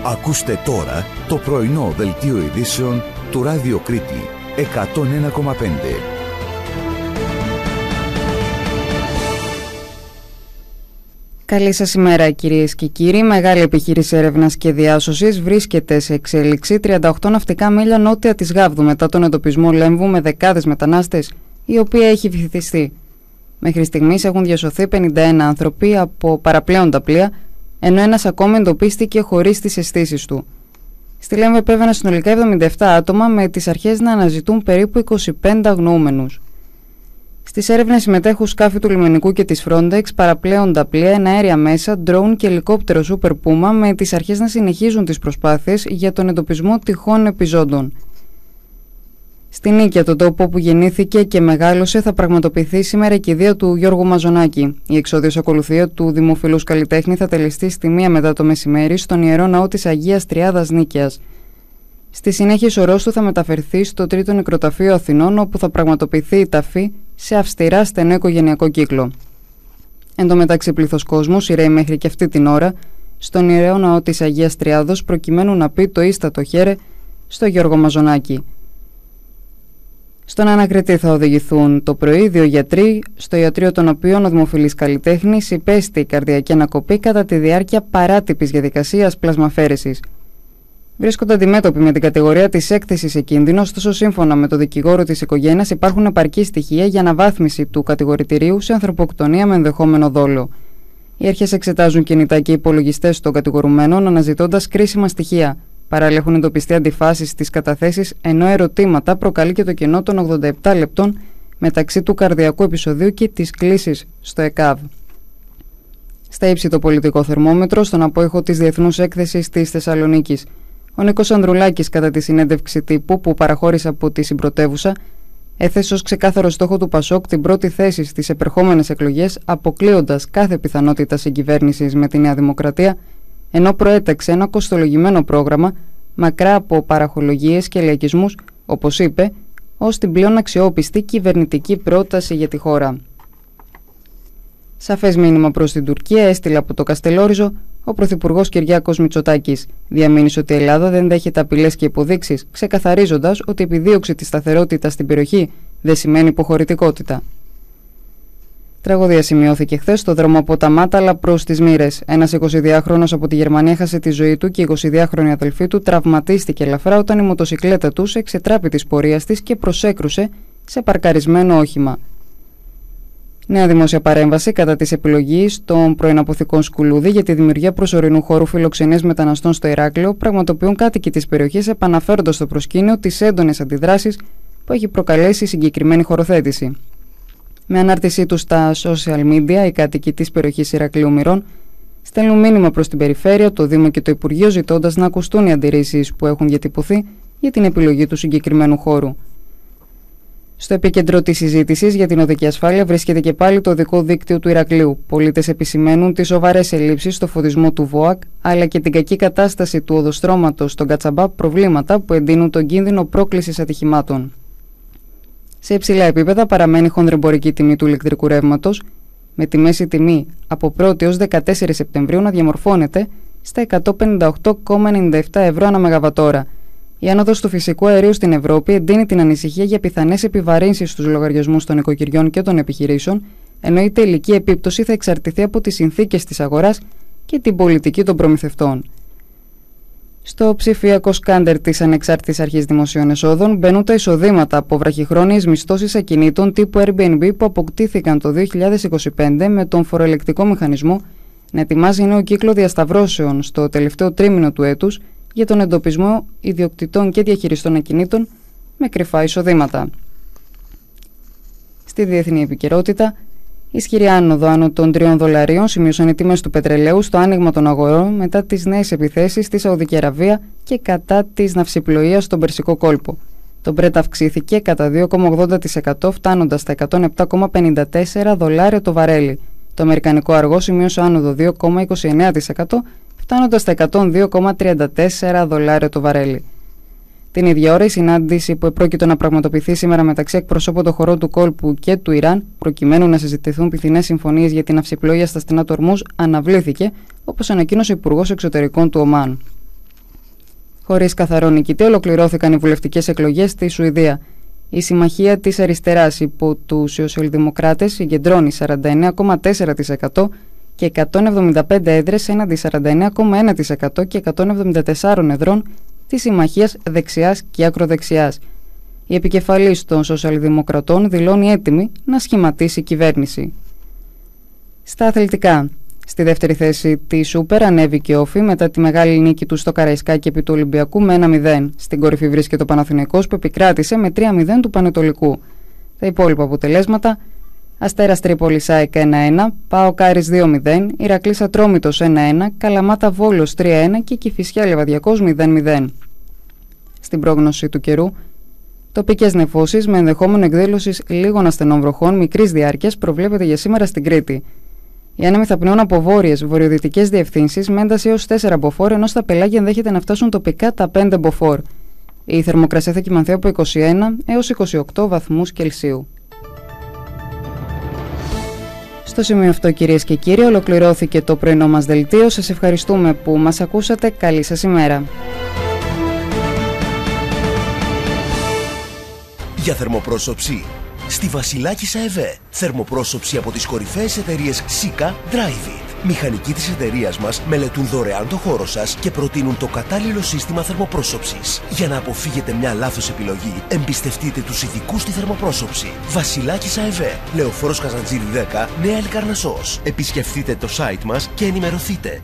Ακούστε τώρα το πρωινό δελτίο ειδήσεων του Ράδιο Κρήτη 101,5. Καλή σας ημέρα κυρίες και κύριοι. Μεγάλη επιχείρηση έρευνας και διάσωσης βρίσκεται σε εξέλιξη 38 ναυτικά μίλια νότια της Γάβδου μετά τον εντοπισμό λέμβου με δεκάδες μετανάστες, η οποία έχει βυθιστεί. Μέχρι στιγμής έχουν διασωθεί 51 άνθρωποι από παραπλέοντα πλοία, ενώ ένας ακόμη εντοπίστηκε χωρίς τις αισθήσεις του. Στη Λέμβο επέβαιναν συνολικά 77 άτομα, με τις αρχές να αναζητούν περίπου 25 αγνοούμενους. Στις έρευνες συμμετέχουν σκάφη του λιμενικού και της Frontex, παραπλέοντα πλοία, εναέρια μέσα, ντρόουν και ελικόπτερο Super Puma, με τις αρχές να συνεχίζουν τις προσπάθειες για τον εντοπισμό τυχόν επιζώντων. Στη Νίκαια, τον τόπο που γεννήθηκε και μεγάλωσε, θα πραγματοποιηθεί σήμερα η κηδεία του Γιώργου Μαζονάκη. Η εξόδιος ακολουθία του δημοφιλούς καλλιτέχνη θα τελεστεί στη 1 μετά το μεσημέρι στον Ιερό Ναό της Αγίας Τριάδας Νίκαιας. Στη συνέχεια, η σωρός του θα μεταφερθεί στο Τρίτο Νεκροταφείο Αθηνών, όπου θα πραγματοποιηθεί η ταφή σε αυστηρά στενό οικογενειακό κύκλο. Εν τω μεταξύ, πλήθος κόσμου σειραίει μέχρι και αυτή την ώρα στον Ιερό Ναό της Αγίας Τριάδος, προκειμένου να πει το ίστατο χαίρε στο Γιώργο Μαζονάκη. Στον ανακριτή θα οδηγηθούν το πρωί 2 γιατροί, στο ιατρείο των οποίων ο δημοφιλής καλλιτέχνης υπέστη καρδιακή ανακοπή κατά τη διάρκεια παράτυπης διαδικασίας πλασμαφέρεσης. Βρίσκονται αντιμέτωποι με την κατηγορία της έκθεσης σε κίνδυνο, ωστόσο, σύμφωνα με το δικηγόρο της οικογένειας, υπάρχουν επαρκή στοιχεία για αναβάθμιση του κατηγορητηρίου σε ανθρωποκτονία με ενδεχόμενο δόλο. Οι αρχές εξετάζουν κινητά και υπολογιστές των κατηγορουμένων, αναζητώντας κρίσιμα στοιχεία. Παράλληλα, έχουν εντοπιστεί αντιφάσεις στις καταθέσεις, ενώ ερωτήματα προκαλεί και το κενό των 87 λεπτών μεταξύ του καρδιακού επεισοδίου και της κλήσης στο ΕΚΑΒ. Στα ύψη το πολιτικό θερμόμετρο στον απόϊχο της Διεθνούς Έκθεσης της Θεσσαλονίκης. Ο Νίκος Ανδρουλάκης, κατά τη συνέντευξη τύπου που παραχώρησε από τη Συμπρωτεύουσα, έθεσε ως ξεκάθαρο στόχο του ΠΑΣΟΚ την πρώτη θέση στις επερχόμενες εκλογές, αποκλείοντας κάθε πιθανότητα συγκυβέρνησης με τη Νέα Δημοκρατία, ενώ προέταξε ένα κοστολογημένο πρόγραμμα μακρά από παραχολογίες και λαϊκισμούς, όπως είπε, ως την πλέον αξιόπιστη κυβερνητική πρόταση για τη χώρα. Σαφές μήνυμα προς την Τουρκία έστειλε από το Καστελόριζο ο Πρωθυπουργός Κυριάκος Μητσοτάκης. Διαμήνυσε ότι η Ελλάδα δεν δέχεται απειλές και υποδείξεις, ξεκαθαρίζοντας ότι η επιδίωξη της σταθερότητας στην περιοχή δεν σημαίνει υποχωρητικότητα. Τραγωδία σημειώθηκε χθες στο δρόμο από τα Μάταλα προς τις Μοίρες. Ένας 22χρονος από τη Γερμανία έχασε τη ζωή του και η 22χρονη αδελφή του τραυματίστηκε ελαφρά όταν η μοτοσικλέτα τους εξετράπη της πορείας της και προσέκρουσε σε παρκαρισμένο όχημα. Νέα δημόσια παρέμβαση κατά της επιλογής των πρώην αποθηκών Σκουλούδη για τη δημιουργία προσωρινού χώρου φιλοξενίας μεταναστών στο Ηράκλειο πραγματοποιούν κάτοικοι της περιοχής, επαναφέροντας στο προσκήνιο τις έντονες αντιδράσεις που έχει προκαλέσει η συγκεκριμένη χωροθέτηση. Με ανάρτησή τους στα social media, οι κάτοικοι της περιοχής Ηρακλείου Μυρών στέλνουν μήνυμα προς την περιφέρεια, το Δήμο και το Υπουργείο, ζητώντας να ακουστούν οι αντιρρήσεις που έχουν διατυπωθεί για την επιλογή του συγκεκριμένου χώρου. Στο επίκεντρο της συζήτησης για την οδική ασφάλεια βρίσκεται και πάλι το οδικό δίκτυο του Ηρακλείου. Πολίτες επισημαίνουν τις σοβαρές ελλείψεις στο φωτισμό του ΒΟΑΚ, αλλά και την κακή κατάσταση του οδοστρώματος στον Κατσαμπά, προβλήματα που εντείνουν τον κίνδυνο πρόκλησης ατυχημάτων. Σε υψηλά επίπεδα παραμένει η χονδρεμπορική τιμή του ηλεκτρικού ρεύματος, με τη μέση τιμή από 1η έως 14 Σεπτεμβρίου να διαμορφώνεται στα 158,97 ευρώ ανά μεγαβατόρα. Η άνοδος του φυσικού αερίου στην Ευρώπη εντείνει την ανησυχία για πιθανές επιβαρύνσεις στους λογαριασμούς των οικοκυριών και των επιχειρήσεων, ενώ η τελική επίπτωση θα εξαρτηθεί από τις συνθήκες της αγοράς και την πολιτική των προμηθευτών. Στο ψηφιακό σκάντερ της Ανεξάρτητης Αρχής Δημοσίων Εσόδων μπαίνουν τα εισοδήματα από βραχυχρόνιες μισθώσεις ακινήτων τύπου Airbnb που αποκτήθηκαν το 2025, με τον φοροελεκτικό μηχανισμό να ετοιμάζει νέο κύκλο διασταυρώσεων στο τελευταίο τρίμηνο του έτους για τον εντοπισμό ιδιοκτητών και διαχειριστών ακινήτων με κρυφά εισοδήματα. Στη διεθνή επικαιρότητα, ισχυρή άνοδο άνω των $3 σημείωσαν οι τιμές του πετρελαίου στο άνοιγμα των αγορών μετά τις νέες επιθέσεις στη Σαουδική Αραβία και κατά της ναυσιπλοείας στον Περσικό κόλπο. Το Brent αυξήθηκε κατά 2,80%, φτάνοντας στα $107,54 το βαρέλι. Το αμερικανικό αργό σημείωσε άνοδο 2,29%, φτάνοντας στα $102,34 το βαρέλι. Την ίδια ώρα, η συνάντηση που επρόκειτο να πραγματοποιηθεί σήμερα μεταξύ εκπροσώπων των χωρών του κόλπου και του Ιράν, προκειμένου να συζητηθούν πιθανές συμφωνίες για την ναυσιπλοεία στα στενά του Ορμούζ, αναβλήθηκε, όπως ανακοίνωσε ο Υπουργός Εξωτερικών του Ομάν. Χωρίς καθαρό νικητή ολοκληρώθηκαν οι βουλευτικές εκλογές στη Σουηδία. Η Συμμαχία της Αριστεράς υπό τους Σοσιαλδημοκράτες συγκεντρώνει 49,4% και 175 έδρες έναντι 49,1% και 174 εδρών της Συμμαχίας Δεξιάς και Ακροδεξιάς. Η επικεφαλής των Σοσιαλδημοκρατών δηλώνει έτοιμη να σχηματίσει κυβέρνηση. Στα αθλητικά. Στη δεύτερη θέση τη Σούπερ ανέβηκε ο Όφη μετά τη μεγάλη νίκη του στο Καραϊσκάκι επί του Ολυμπιακού με 1-0. Στην κορυφή βρίσκεται ο Παναθηναϊκός που επικράτησε με 3-0 του Πανετολικού. Τα υπόλοιπα αποτελέσματα: Αστέρας Τρίπολης ΑΕΚ 1-1, ΠΑΟΚ Άρης 2-0, Ηρακλής Ατρόμητος 1-1, Καλαμάτα Βόλος 3-1 και Κηφισιά Λεβαδιακός 0-0. Στην πρόγνωση του καιρού, τοπικές νεφώσεις με ενδεχόμενο εκδήλωσης λίγων ασθενών βροχών μικρής διάρκειας προβλέπεται για σήμερα στην Κρήτη. Οι άνεμοι θα πνέουν από βόρειες βορειοδυτικές διευθύνσεις με ένταση έως 4 μποφόρ, ενώ στα πελάγια ενδέχεται να φτάσουν τοπικά τα 5 μποφόρ. Η θερμοκρασία θα κυμανθεί από 21 έως 28 βαθμούς Κελσίου. Στο σημείο αυτό, κυρίες και κύριοι, ολοκληρώθηκε το πρωινό μας δελτίο. Σας ευχαριστούμε που μας ακούσατε. Καλή σας ημέρα. Για θερμοπρόσωψη στη Βασιλάκισσα ΕΒΕ. Θερμοπρόσωψη από τις κορυφαίες εταιρείες Sika, Drivit. Μηχανικοί της εταιρείας μας μελετούν δωρεάν το χώρο σας και προτείνουν το κατάλληλο σύστημα θερμοπρόσωψης. Για να αποφύγετε μια λάθος επιλογή, εμπιστευτείτε τους ειδικούς στη θερμοπρόσωψη. Βασιλάκισσα ΕΒΕ. Λεωφόρος Καζαντζήρη 10, Νέα Ελκαρνασσός. Επισκεφτείτε το site μας και ενημερωθείτε.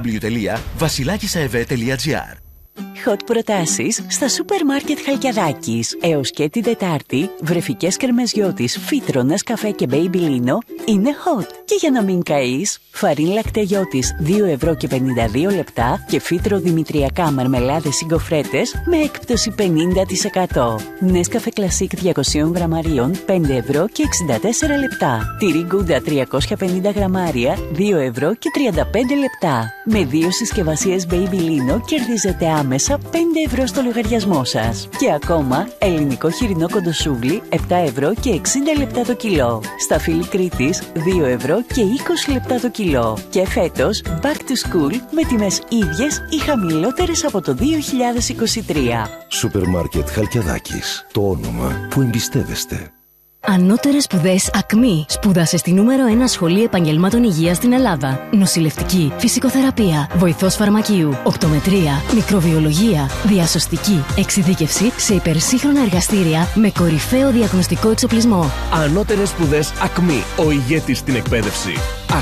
www.vasilakissaev.gr. Hot προτάσεις στα σούπερ μάρκετ Χαλκιαδάκης. Έως και την Τετάρτη, βρεφικές κερμεζιώτης Φίτρο, Νεσκαφέ και Baby-Lino είναι hot. Και για να μην καείς, φαρίν λακτεγιώτης 2,52 € και Φίτρο δημητριακά μαρμελάδες συγκοφρέτες με έκπτωση 50%. Νεσκαφέ Classic 200 γραμμαρίων 5 € και 64 λεπτά. Τυρί Γκούντα 350 γραμμάρια 2 € και 35 λεπτά. Με 2 συσκευασίες Baby-Lino κερδίζετε άμεσα 5 € στο λογαριασμό σας. Και ακόμα, ελληνικό χοιρινό κοντοσούβλι 7 € και 60 λεπτά το κιλό. Σταφύλι Κρήτης 2 € και 20 λεπτά το κιλό. Και φέτος, back to school με τιμές ίδιες ή χαμηλότερες από το 2023. Σούπερ μάρκετ Χαλκιαδάκης. Το όνομα που εμπιστεύεστε. Ανώτερες σπουδές ΑΚΜΗ. Σπούδασε στη νούμερο 1 σχολή επαγγελμάτων υγείας στην Ελλάδα. Νοσηλευτική, φυσικοθεραπεία, βοηθός φαρμακείου, οπτομετρία, μικροβιολογία, διασωστική, εξειδίκευση σε υπερσύγχρονα εργαστήρια με κορυφαίο διαγνωστικό εξοπλισμό. Ανώτερες σπουδές ΑΚΜΗ. Ο ηγέτης στην εκπαίδευση.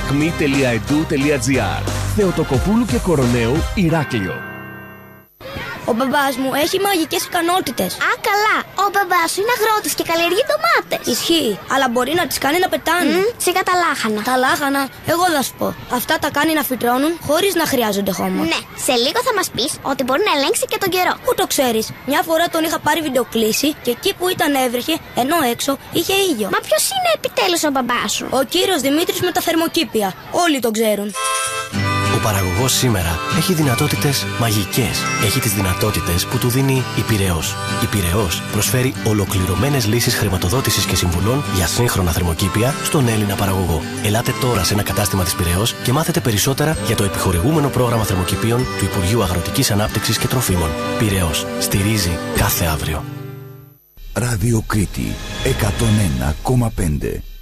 acmi.edu.gr. Θεοτοκοπούλου και Κοροναίου, Ηράκλειο. Ο μπαμπάς μου έχει μαγικές ικανότητες. Α, καλά. Ο μπαμπάς σου είναι αγρότης και καλλιεργεί ντομάτες. Ισχύει, αλλά μπορεί να τις κάνει να πετάνε. Σιγά τα λάχανα. Τα λάχανα, εγώ θα σου πω. Αυτά τα κάνει να φυτρώνουν χωρίς να χρειάζονται χώμα. Ναι, σε λίγο θα μας πεις ότι μπορεί να ελέγξει και τον καιρό. Πού το ξέρεις? Μια φορά τον είχα πάρει βιντεοκλήση και εκεί που ήταν έβρεχε, ενώ έξω είχε ήλιο. Μα ποιος είναι επιτέλους ο μπαμπάς σου? Ο κύριος Δημήτρης με τα θερμοκήπια. Όλοι τον ξέρουν. Ο παραγωγός σήμερα έχει δυνατότητες μαγικές. Έχει τις δυνατότητες που του δίνει η Πειραιώς. Η Πειραιώς προσφέρει ολοκληρωμένες λύσεις χρηματοδότησης και συμβουλών για σύγχρονα θερμοκήπια στον Έλληνα παραγωγό. Ελάτε τώρα σε ένα κατάστημα της Πειραιώς και μάθετε περισσότερα για το επιχορηγούμενο πρόγραμμα θερμοκηπίων του Υπουργείου Αγροτικής Ανάπτυξης και Τροφίμων. Πειραιώς. Στηρίζει κάθε αύριο. Ράδιο Κρήτη 101,5.